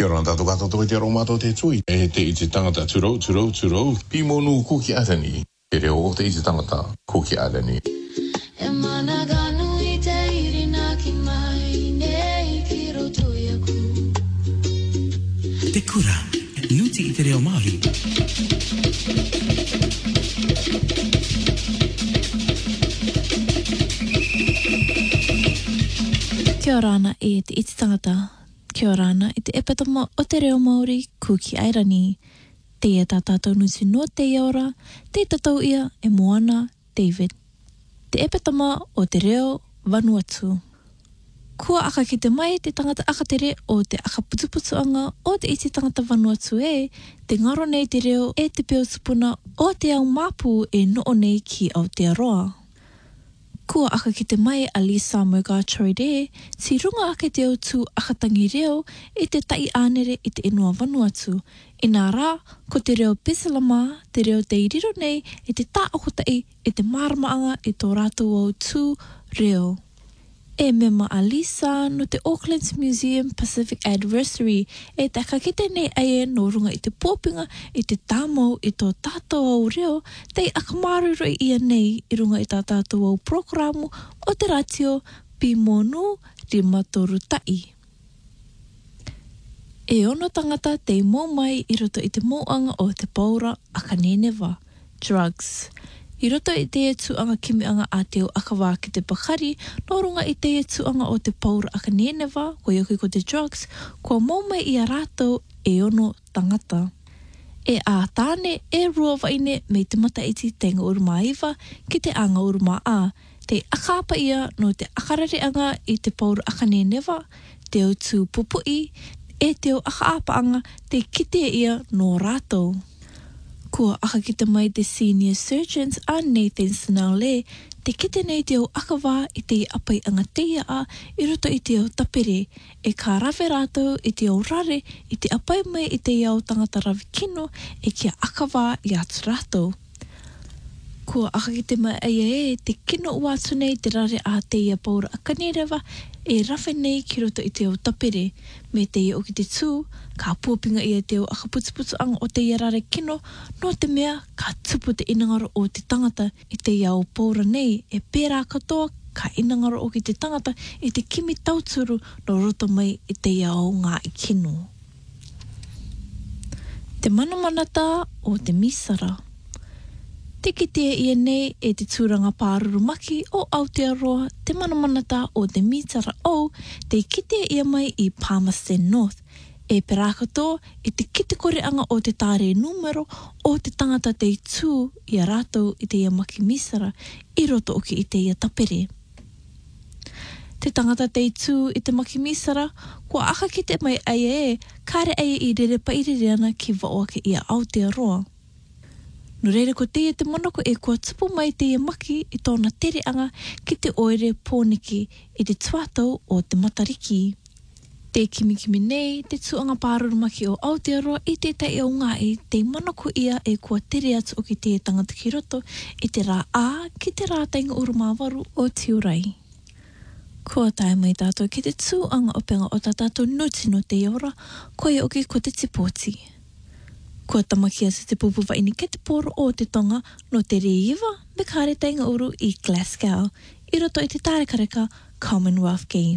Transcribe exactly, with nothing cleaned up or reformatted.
Kia ora tātou katoa te aromato te tui. E te i te tangata turou, turou, turou. Pimonu kuki arani. Te reo o te i te tangata kuki arani. E mana ganu i te irina ki mai nei ki roto iaku. Te kura, nuti i te reo Māori. Kia ora ana e te iti tangata. Kia ora ana e te epatama o te reo Māori kuki airani. Te e tā tātou nusi no te ora, te tatau ia e Moana David. Te epatama o te reo Vanuatu. Kua aka ki te mai te tangata akatere o te aka putuputuanga o te iti tangata Vanuatu e, te ngaro nei te reo e te peo tupuna o te au mapu e noo nei ki Aotearoa. Kua aka ki te mai a Lisa Murgatroyd, si runga ake te au tū akatangi reo e te tai ānere i te inua Vanuatu. I nā rā, ko te reo Pesalama, te reo te iriro nei e te tā okotai e te maramaanga i tō rātou au tū reo. E mema a Lisa no te Auckland's Museum Pacific Adversary e te kakite nei aie no runga i te pōpinga i te tāmau i tō tātou au reo te akamaruro i ia nei i runga i tā tātou au programu o te ratio Pimonu Rimatorutai. E ono tangata te mō mai i roto i te mōanga o te paura akanenewa, drugs. I roto i te tuanga kimianga a te o akawā ki te pakari, no runga i te tuanga o te paura akanenewa, ko ioki ko te drugs, ko mōmai i a rātou e ono tangata. E a tāne e rua waine mei te mata iti te ngā uruma iwa ki te anga uruma a, te akapa ia no te akarareanga i te paura akanenewa, te o tū pupui, e te o akaapaanga te kite ia no rātou. Kua aka ki te mai te senior surgeons a Nathan Snell, te kite nei te o akawā i te apai anga teia a i roto i te o tapere, e ka rawe rātou i te o rare i te apai mai i te iau tangata rawi kino e kia akawā i atu rātou. Kua aka ki te mai aia e te kino uatu nei te rare a teia paura akanerewa e rawe nei ki roto i te o tapere, me teia o ki te tū, ka pōpinga ia te o akaputuputu anga o te rare kino, no te mea ka tupu te inangaro o te tangata i te iau paura nei e pērā katoa ka inangaro o ki te tangata i te kimi tauturu no roto mai i te iau ngā i kino. Te manamanata o te misara. Te kitea ia nei e te tūranga pāruru maki o Aotearoa, te manamanata o te mitara o te kitea ia mai i Palmerston North. E perakato e te kite koreanga o te tāre numero o te tangata te tū i a rātou i te ia maki misara i roto oki i te ia tapere. Te tangata te tū i te maki misara, kua aka ki te mai aia e, kare aia i rere pairireana ki waoake i a Aotearoa. No reire ko teia te monoko e kua tupu mai teia maki i tōna tereanga ki te oere pōniki i te tuatau o te matariki. Te kimikimi nei, te tuanga pāruru maki o Aotearoa i te tai o ngai, te monoko ia e kua tere atu o ki te tangata ki roto i te rā ā ki te rā tainga urumawaru o Tiurai. Kua tae mai tātou ki te tuanga o penga o tā tātou nuti no te ora, koe oki ko te tipoti. Kua tamakia se te pupu waini ke te poro o te tonga no te reiwa me kāre tainga uru i Glasgow, i roto i te tārekareka Commonwealth Games.